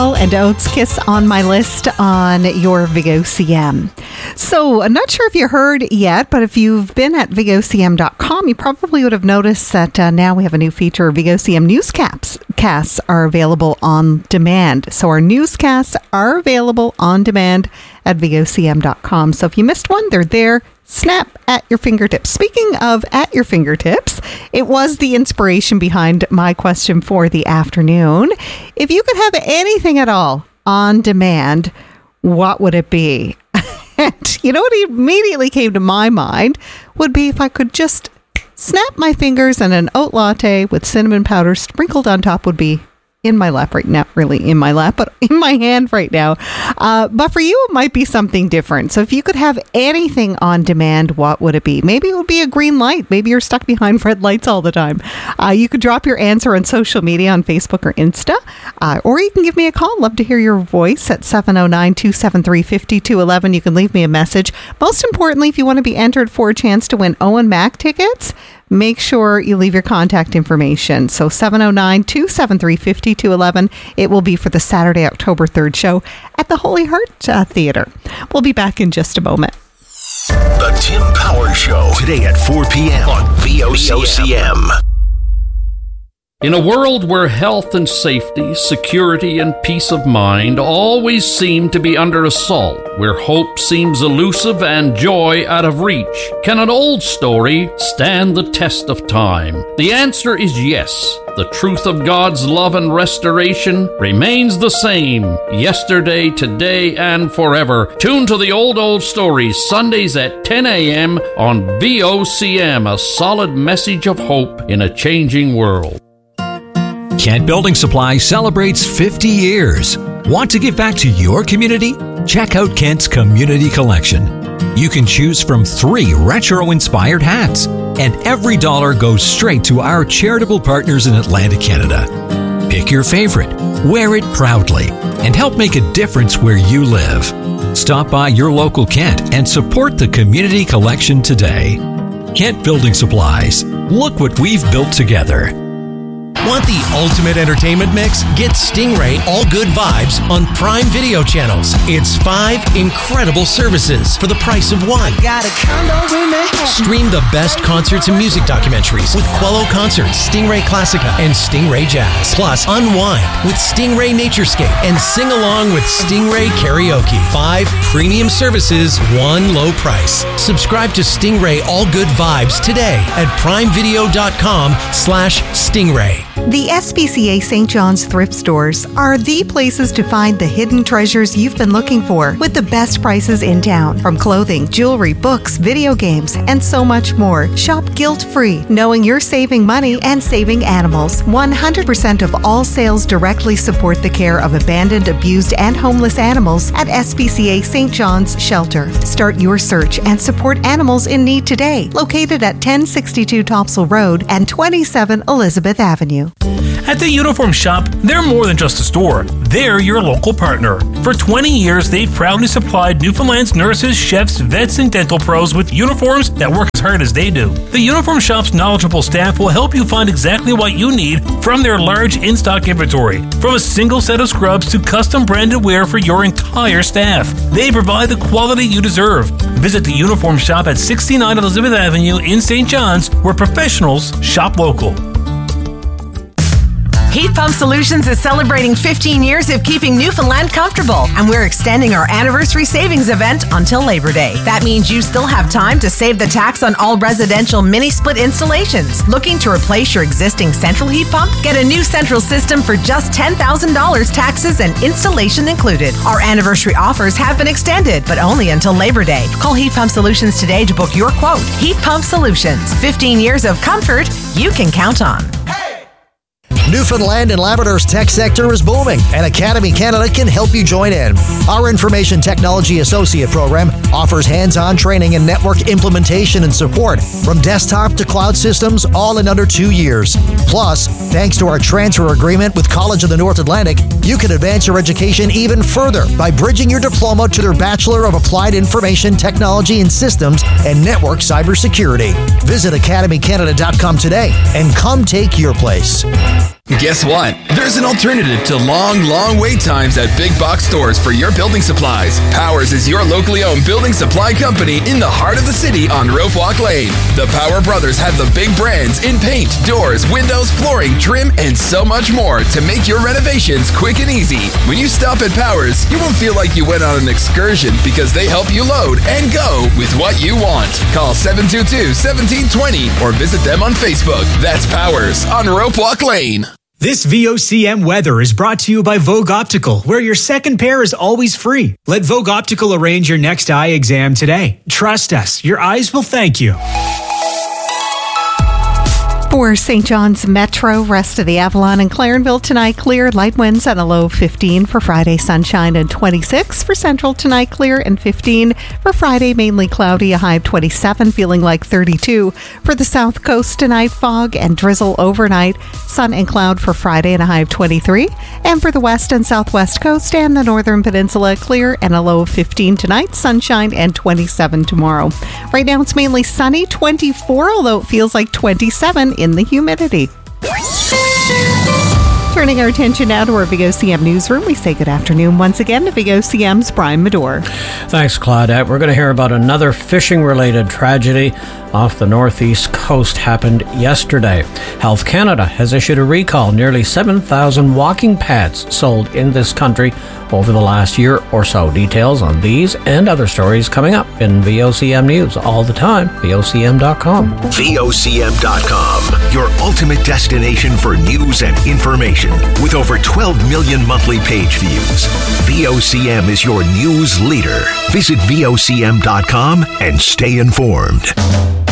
Hall and Oates Kiss on my list on your VigoCM. So I'm not sure if you heard yet, but if you've been at VigoCM.com, you probably would have noticed that now we have a new feature. VigoCM newscasts are available on demand. So our newscasts are available on demand at VigoCM.com. So if you missed one, they're there. Snap at your fingertips. Speaking of at your fingertips, it was the inspiration behind my question for the afternoon. If you could have anything at all on demand, what would it be? And you know what immediately came to my mind would be if I could just snap my fingers and an oat latte with cinnamon powder sprinkled on top would be in my lap right now. Not really in my lap, but in my hand right now. But for you, it might be something different. So if you could have anything on demand, what would it be? Maybe it would be a green light. Maybe you're stuck behind red lights all the time. You could drop your answer on social media on Facebook or Insta, or you can give me a call. Love to hear your voice at 709-273-5211. You can leave me a message. Most importantly, if you want to be entered for a chance to win Owen Mac tickets, make sure you leave your contact information. So 709-273-5211. It will be for the Saturday, October 3rd show at the Holy Heart Theatre. We'll be back in just a moment. The Tim Power Show, today at 4 p.m. on VOCM. In a world where health and safety, security and peace of mind always seem to be under assault, where hope seems elusive and joy out of reach, can an old story stand the test of time? The answer is yes. The truth of God's love and restoration remains the same, yesterday, today, and forever. Tune to the Old Stories, Sundays at 10 a.m. on VOCM, a solid message of hope in a changing world. Kent Building Supply celebrates 50 years. Want to give back to your community? Check out Kent's Community Collection. You can choose from 3 retro-inspired hats, and every dollar goes straight to our charitable partners in Atlantic Canada. Pick your favorite, wear it proudly, and help make a difference where you live. Stop by your local Kent and support the Community Collection today. Kent Building Supplies. Look what we've built together. Want the ultimate entertainment mix? Get Stingray All Good Vibes on Prime Video channels. It's 5 incredible services for the price of 1. Stream the best concerts and music documentaries with Quello Concerts, Stingray Classica, and Stingray Jazz. Plus, unwind with Stingray Naturescape and sing along with Stingray Karaoke. 5 premium services, 1 low price. Subscribe to Stingray All Good Vibes today at primevideo.com/Stingray. The SPCA St. John's thrift stores are the places to find the hidden treasures you've been looking for with the best prices in town. From clothing, jewelry, books, video games, and so much more. Shop guilt-free, knowing you're saving money and saving animals. 100% of all sales directly support the care of abandoned, abused, and homeless animals at SPCA St. John's Shelter. Start your search and support animals in need today. Located at 1062 Topsail Road and 27 Elizabeth Avenue. At the Uniform Shop, they're more than just a store. They're your local partner. For 20 years, they've proudly supplied Newfoundland's nurses, chefs, vets, and dental pros with uniforms that work as hard as they do. The Uniform Shop's knowledgeable staff will help you find exactly what you need from their large in-stock inventory. From a single set of scrubs to custom branded wear for your entire staff, they provide the quality you deserve. Visit the Uniform Shop at 69 Elizabeth Avenue in St. John's, where professionals shop local. Heat Pump Solutions is celebrating 15 years of keeping Newfoundland comfortable, and we're extending our anniversary savings event until Labor Day. That means you still have time to save the tax on all residential mini-split installations. Looking to replace your existing central heat pump? Get a new central system for just $10,000, taxes and installation included. Our anniversary offers have been extended, but only until Labor Day. Call Heat Pump Solutions today to book your quote. Heat Pump Solutions. 15 years of comfort you can count on. Newfoundland and Labrador's tech sector is booming, and Academy Canada can help you join in. Our Information Technology Associate program offers hands-on training in network implementation and support, from desktop to cloud systems, all in under 2 years. Plus, thanks to our transfer agreement with College of the North Atlantic, you can advance your education even further by bridging your diploma to their Bachelor of Applied Information Technology and Systems and Network Cybersecurity. Visit academycanada.com today and come take your place. Guess what? There's an alternative to long wait times at big box stores for your building supplies. Powers is your locally owned building supply company in the heart of the city on Rope Walk Lane. The Power Brothers have the big brands in paint, doors, windows, flooring, trim, and so much more to make your renovations quick and easy. When you stop at Powers, you won't feel like you went on an excursion because they help you load and go with what you want. Call 722-1720 or visit them on Facebook. That's Powers on Rope Walk Lane. This VOCM weather is brought to you by Vogue Optical, where your second pair is always free. Let Vogue Optical arrange your next eye exam today. Trust us, your eyes will thank you. For St. John's Metro, rest of the Avalon and Clarenville tonight, clear, light winds and a low of 15. For Friday, sunshine and 26. For Central tonight, clear and 15. For Friday, mainly cloudy, a high of 27, feeling like 32. For the South Coast tonight, fog and drizzle overnight. Sun and cloud for Friday and a high of 23. And for the West and Southwest Coast and the Northern Peninsula, clear and a low of 15 tonight. Sunshine and 27 tomorrow. Right now, it's mainly sunny, 24, although it feels like 27 in the humidity. Turning our attention now to our VOCM newsroom, we say good afternoon once again to VOCM's Brian Medore. Thanks, Claudette. We're going to hear about another fishing-related tragedy off the northeast coast happened yesterday. Health Canada has issued a recall. Nearly 7,000 walking pads sold in this country over the last year or so. Details on these and other stories coming up in VOCM News all the time. VOCM.com. VOCM.com, your ultimate destination for news and information. With over 12 million monthly page views, VOCM is your news leader. Visit VOCM.com and stay informed.